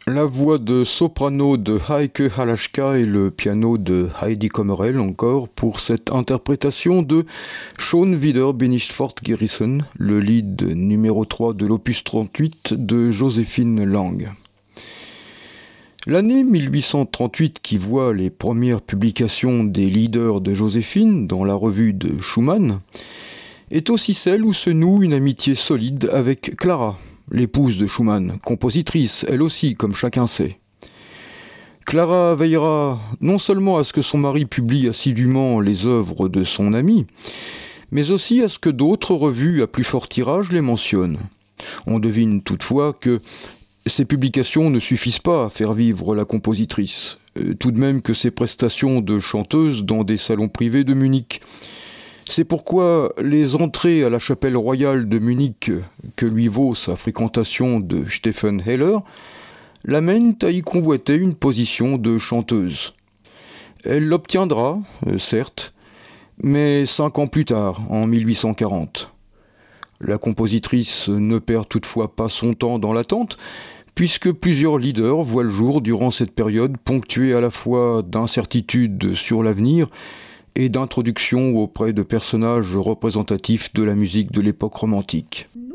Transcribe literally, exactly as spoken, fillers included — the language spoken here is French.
La voix de soprano de Heike Halaschka et le piano de Heidi Kommerel encore pour cette interprétation de Schon wieder bin ich fortgerissen, le lead numéro trois de l'opus trente-huit de Joséphine Lang. L'année mille huit cent trente-huit qui voit les premières publications des leaders de Joséphine dans la revue de Schumann est aussi celle où se noue une amitié solide avec Clara, l'épouse de Schumann, compositrice, elle aussi, comme chacun sait. Clara veillera non seulement à ce que son mari publie assidûment les œuvres de son ami, mais aussi à ce que d'autres revues à plus fort tirage les mentionnent. On devine toutefois que ces publications ne suffisent pas à faire vivre la compositrice, tout de même que ses prestations de chanteuse dans des salons privés de Munich. C'est pourquoi les entrées à la chapelle royale de Munich que lui vaut sa fréquentation de Stephen Heller l'amènent à y convoiter une position de chanteuse. Elle l'obtiendra, euh, certes, mais cinq ans plus tard, en mille huit cent quarante. La compositrice ne perd toutefois pas son temps dans l'attente, puisque plusieurs leaders voient le jour durant cette période ponctuée à la fois d'incertitudes sur l'avenir et d'introduction auprès de personnages représentatifs de la musique de l'époque romantique.